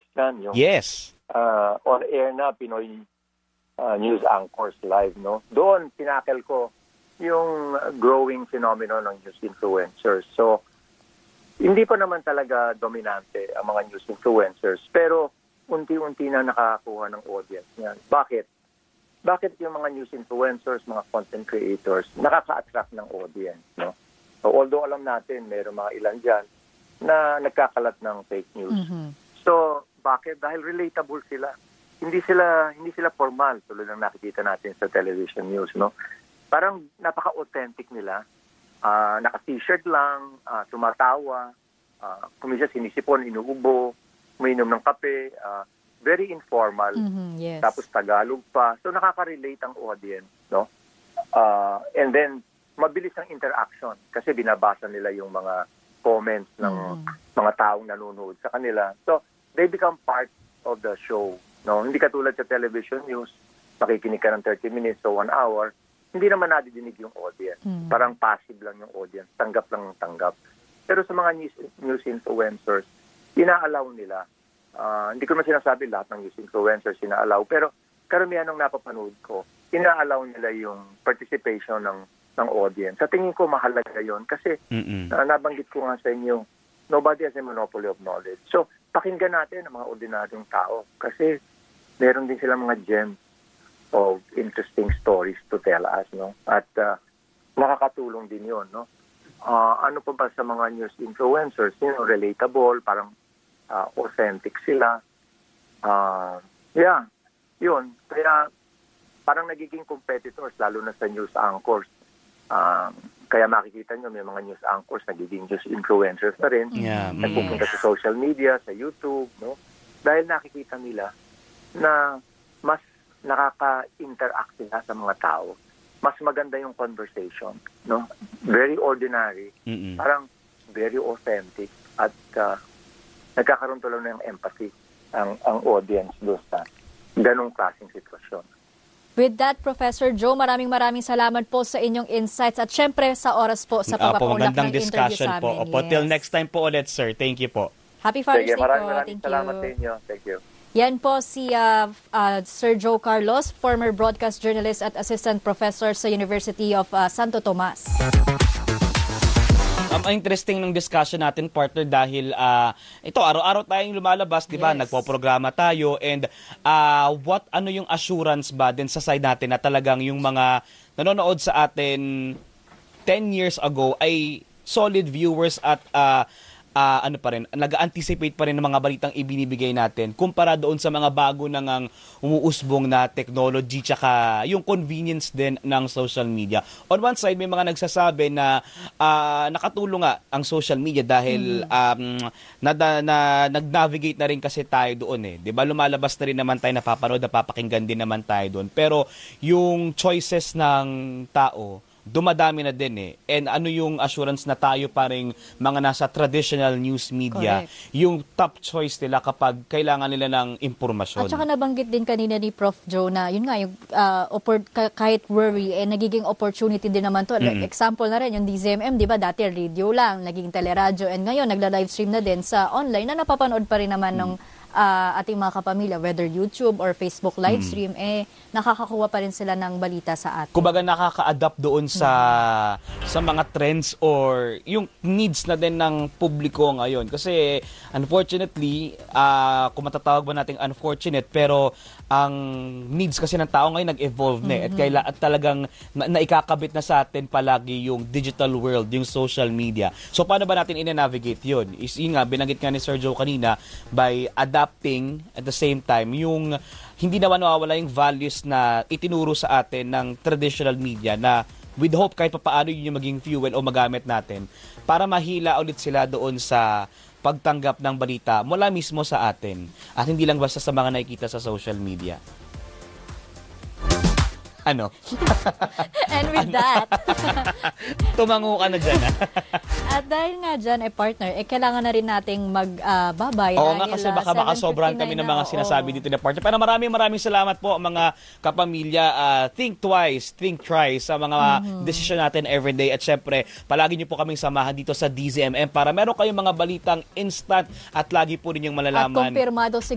yan, yung Yes. on-air na Pinoy News Anchors Live, no? Doon, pinakil ko yung growing phenomenon ng news influencers. So, hindi pa naman talaga dominante ang mga news influencers, pero unti-unti na nakakakuha ng audience niyan. Bakit? Bakit yung mga news influencers, mga content creators, nakaka-attract ng audience, no? So, although alam natin, mayroong mga ilan dyan na nagkakalat ng fake news. So, bakit? Dahil relatable sila. Hindi sila formal, tulad ng nakikita natin sa television news, no? Parang napaka-authentic nila. Naka-t-shirt lang, tumatawa, kumisa sinisipon, inuubo, uminom ng kape, very informal. Yes. Tapos Tagalog pa. So nakaka-relate ang audience, no? And then mabilis ang interaction kasi binabasa nila yung mga comments ng mga taong nanonood sa kanila. So they become part of the show, no? Hindi katulad sa television news, makikinig ka ng 30 minutes o 1 hour, hindi naman nadidinig yung audience. Parang passive lang yung audience, tanggap lang ng tanggap. Pero sa mga news influencers, inaalaw nila. Hindi ko naman sinasabi lahat ng news influencers inaalaw, pero karamihan ng napapanood ko, inaalaw nila yung participation ng audience. Sa tingin ko, mahalaga yon kasi nabanggit ko nga sa inyo, nobody has a monopoly of knowledge. So, pakinggan natin ang mga ordinaryong tao kasi meron din silang mga gems of interesting stories to tell us, no? At nakakatulong din yon, no? Ano pa ba sa mga news influencers, relatable, parang authentic sila. Yun. Kaya parang nagiging competitors, lalo na sa news anchors. Kaya makikita nyo, may mga news anchors nagiging news influencers na rin. Nagpupunta sa social media, sa YouTube, no? Dahil nakikita nila na mas nakaka-interact sila sa mga tao. Mas maganda yung conversation, no? Very ordinary, parang very authentic at nagkakaroon tuloy ng empathy ang audience doon sa ganong klaseng sitwasyon. With that, Professor Joe, maraming salamat po sa inyong insights at syempre sa oras po sa pagpapaulak ng interview sa amin. Po. Opo, till next time po ulit, sir. Thank you po. Happy Father's Day po. Maraming salamat sa inyo. Thank you. Yan po si Sir Joe Carlos, former broadcast journalist at assistant professor sa University of Santo Tomas. Interesting ng discussion natin, partner, dahil ito, araw-araw tayong lumalabas, di ba? Yes. Nagpoprograma tayo and ano yung assurance ba din sa side natin na talagang yung mga nanonood sa atin 10 years ago ay solid viewers at nag-anticipate pa rin ng mga balitang ibinibigay natin kumpara doon sa mga bago nang umuusbong na technology tsaka yung convenience din ng social media. On one side, may mga nagsasabi na nakatulong nga ang social media dahil nag-navigate na rin kasi tayo doon eh. 'Di ba? Lumalabas na rin naman tayo, napapanood, napapakinggan din naman tayo doon. Pero yung choices ng tao dumadami na din eh. And ano yung assurance na tayo paring mga nasa traditional news media, correct, yung top choice nila kapag kailangan nila ng impormasyon. At saka nabanggit din kanina ni Prof. Joe na yun nga, yung kahit worry, nagiging opportunity din naman to. Like, example na rin, yung DZMM, di ba, dati radio lang, naging teleradyo, and ngayon nagla-livestream na din sa online na napapanood pa rin naman ng ating mga kapamilya, whether YouTube or Facebook livestream, nakakakuha pa rin sila ng balita sa atin. Kumbaga nakaka-adapt doon sa mga trends or yung needs na din ng publiko ngayon. Kasi unfortunately, kung matatawag ba natin unfortunate, pero ang needs kasi ng tao ngayon nag-evolve na at talagang naikakabit na sa atin palagi yung digital world, yung social media. So paano ba natin ina-navigate yun? Yun nga, binanggit nga ni Sir Joe kanina, by adapting at the same time yung hindi naman nawawala yung values na itinuro sa atin ng traditional media na with hope kahit paano yun yung maging fuel o magamit natin para mahila ulit sila doon sa pagtanggap ng balita mula mismo sa atin at hindi lang basta sa mga nakikita sa social media. Ano? And with that, tumango ka na dyan. At dahil nga dyan, partner, kailangan na rin nating magbabay. Oo nga, kasi baka sobrang kami ng mga sinasabi dito na partner. Pero maraming salamat po mga kapamilya. Think twice, think thrice sa mga desisyon natin everyday. At syempre, palagi niyo po kaming samahan dito sa DZMM para meron kayong mga balitang instant at lagi po ninyong malalaman. At kumpirmado siguro